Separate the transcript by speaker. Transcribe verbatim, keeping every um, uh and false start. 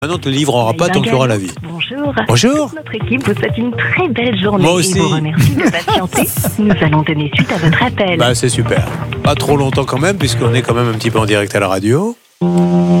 Speaker 1: Maintenant, on ne te livrera pas tant qu'il y aura la vie.
Speaker 2: Bonjour.
Speaker 1: Bonjour.
Speaker 2: Toute notre équipe vous souhaite une très belle journée.
Speaker 1: Moi aussi.
Speaker 2: Et vous remercie de patienter. Nous allons donner suite à votre appel.
Speaker 1: Bah, c'est super. Pas trop longtemps quand même, puisqu'on est quand même un petit peu en direct à la radio.